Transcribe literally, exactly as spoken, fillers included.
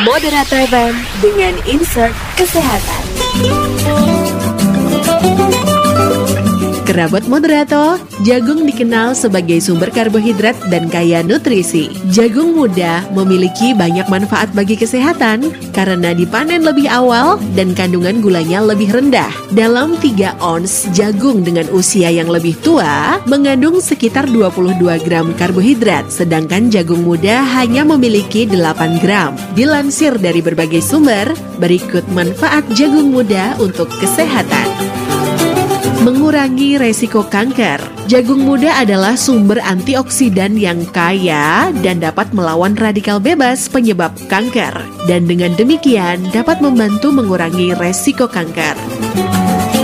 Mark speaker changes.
Speaker 1: Moderato F M dengan insert kesehatan.
Speaker 2: Kerabat Moderato, jagung dikenal sebagai sumber karbohidrat dan kaya nutrisi. Jagung muda memiliki banyak manfaat bagi kesehatan karena dipanen lebih awal dan kandungan gulanya lebih rendah. Dalam tiga ons jagung dengan usia yang lebih tua mengandung sekitar dua puluh dua gram karbohidrat, sedangkan jagung muda hanya memiliki delapan gram. Dilansir dari berbagai sumber, berikut manfaat jagung muda untuk kesehatan. Mengurangi resiko kanker. Jagung muda adalah sumber antioksidan yang kaya dan dapat melawan radikal bebas penyebab kanker. Dan dengan demikian dapat membantu mengurangi resiko kanker.